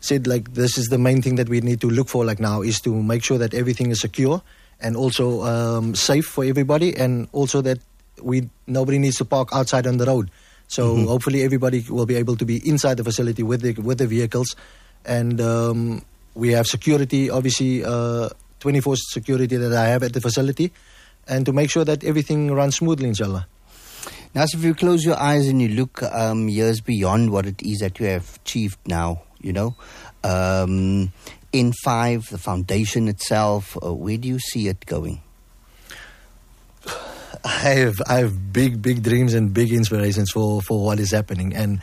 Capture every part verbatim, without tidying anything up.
said like this is the main thing that we need to look for like now is to make sure that everything is secure and also um, safe for everybody, and also that we nobody needs to park outside on the road. So mm-hmm. hopefully everybody will be able to be inside the facility with the with the vehicles, and um, we have security, obviously uh, twenty-four security that I have at the facility, and to make sure that everything runs smoothly, inshallah. Now, so if you close your eyes and you look um, years beyond what it is that you have achieved now, you know, um, N five, the foundation itself, uh, where do you see it going? I have I have big big dreams and big inspirations for, for what is happening, and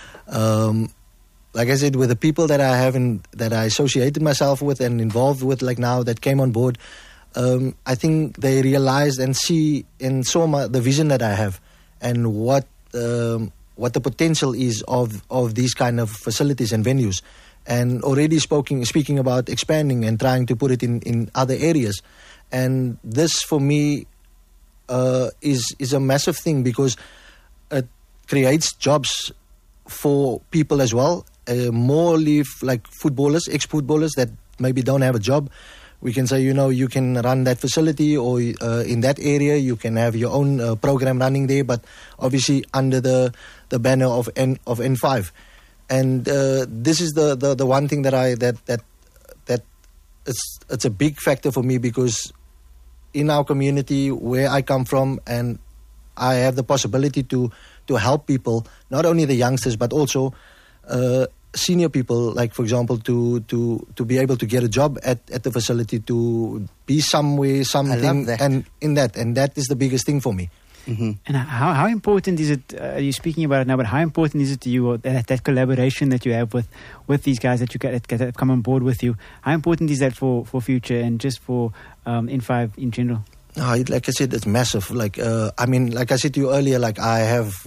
um, like I said, with the people that I have in, that I associated myself with and involved with, like now that came on board, um, I think they realized and see and saw my, the vision that I have and what um, what the potential is of of these kind of facilities and venues, and already speaking speaking about expanding and trying to put it in, in other areas, and this for me. Uh, is is a massive thing because it creates jobs for people as well. Uh, more leave like footballers, ex-footballers that maybe don't have a job. We can say, you know, you can run that facility, or uh, in that area you can have your own uh, program running there, but obviously under the, the banner of N of N five. And uh, this is the, the, the one thing that I that that that it's it's a big factor for me, because in our community where I come from, and I have the possibility to to help people, not only the youngsters but also uh, senior people, like for example to to to be able to get a job at, at the facility, to be somewhere, something, and in that, and that is the biggest thing for me. Mm-hmm. And how how important is it? Uh, you're speaking about it now, but how important is it to you, or that, that collaboration that you have with, with these guys that you get that have come on board with you? How important is that for, for future and just for um, N five in general? No, like I said, it's massive. Like uh, I mean, like I said to you earlier, like I have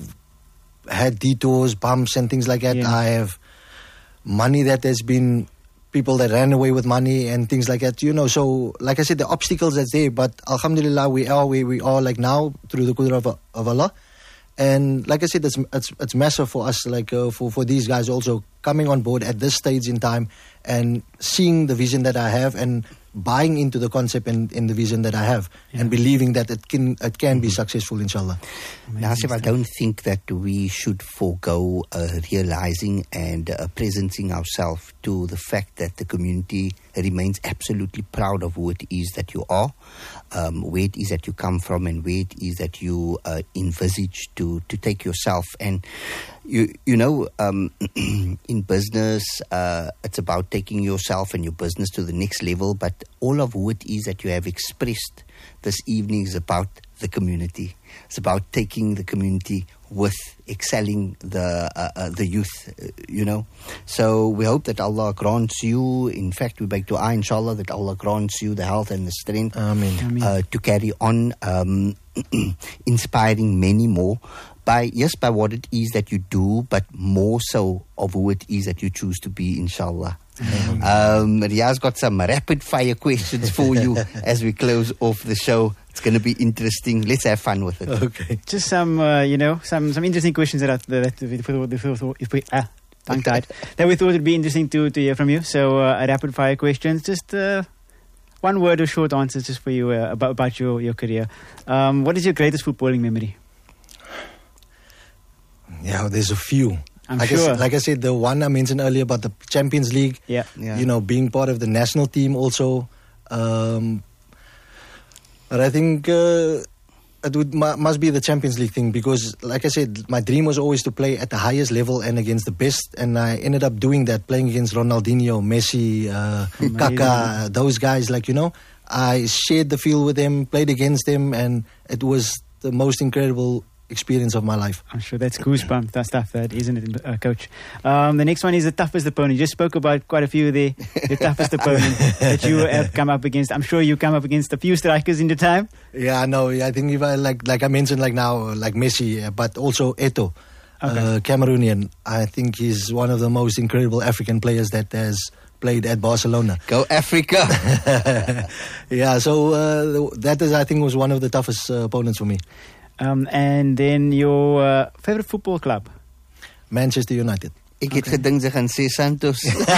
had detours, bumps, and things like that. Yeah. I have money that has been. People that ran away with money and things like that, you know. So, like I said, the obstacles that's there, but alhamdulillah, we are where we are like now through the qudra of, of Allah. And like I said, it's it's, it's massive for us, like uh, for, for these guys also coming on board at this stage in time and seeing the vision that I have and buying into the concept and in the vision that I have, yeah. and believing that it can it can be successful, inshallah. Nasif, I don't think that we should forego uh, realizing and uh, presenting ourselves to the fact that the community remains absolutely proud of who it is that you are, um, where it is that you come from, and where it is that you uh, envisage to, to take yourself. And you you know, um, in business, uh, it's about taking yourself and your business to the next level, but all of what it is that you have expressed this evening is about the community. It's about taking the community with excelling the uh, uh, the youth, uh, you know. So we hope that Allah grants you, in fact we beg dua, inshallah, that Allah grants you the health and the strength Ameen. Uh, to carry on um, inspiring many more by, yes, by what it is that you do, but more so of who it is that you choose to be, inshallah. Um, Riaz got some rapid fire questions for you as we close off the show. It's going to be interesting. Let's have fun with it. Okay. Just some, uh, you know, some some interesting questions that I, that we thought if we ah tongue tied that we thought would be interesting to to hear from you. So uh, rapid fire questions, just uh, one word or short answers, just for you uh, about about your your career. Um, what is your greatest footballing memory? Yeah, there's a few. I'm like sure. I said, like I said, the one I mentioned earlier about the Champions League. Yeah, yeah. You know, being part of the national team also. Um, but I think uh, it would must be the Champions League thing, because, like I said, my dream was always to play at the highest level and against the best, and I ended up doing that, playing against Ronaldinho, Messi, uh, Kaká, those guys. Like, you know, I shared the field with them, played against them, and it was the most incredible experience of my life. I'm sure that's goosebumps, that stuff, that isn't it, uh, Coach? Um, the next one is the toughest opponent. You just spoke about quite a few there. The toughest opponent that you have come up against. I'm sure you come up against a few strikers in the time. Yeah, I know. I think if I like, like I mentioned, like now, like Messi, but also Eto'o, okay. uh, Cameroonian. I think he's one of the most incredible African players that has played at Barcelona. Go Africa! Yeah, so uh, that is, I think, was one of the toughest uh, opponents for me. Um, and then your uh, favorite football club? Manchester United. Ek het gedink sy gaan sê Santos.